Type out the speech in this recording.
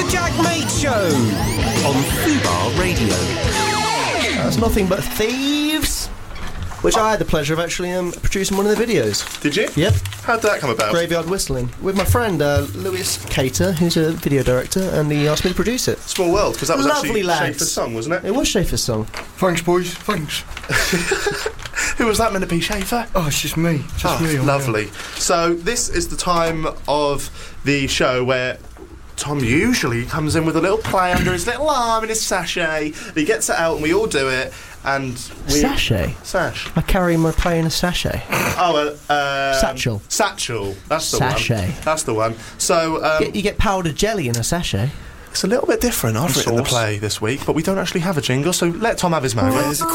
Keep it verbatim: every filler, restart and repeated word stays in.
The Jack Mate Show on Fubar Radio. That's Nothing But Thieves, which I had the pleasure of actually um, producing one of the videos. Did you? Yep. How'd that come about? Graveyard Whistling. With my friend uh, Lewis Cater, who's a video director, and he asked me to produce it. Small world, because that was Lovely actually lads. Schaefer's song, wasn't it? It was Schaefer's song. Thanks, boys. Thanks. Who was that meant to be, Schaefer? Oh, it's just me. Just Oh, me. lovely. So this is the time of the show where Tom usually comes in with a little play under his little arm in his sachet. He gets it out and we all do it. And we Sachet? Sash. I carry my play in a sachet. Oh, uh, um, Satchel. Satchel. That's the Sachet. one. That's the one. So um, You get, you get powdered jelly in a sachet. it's a little bit different. I've And written the sauce. play this week, but we don't actually have a jingle. So let Tom have his moment. There's a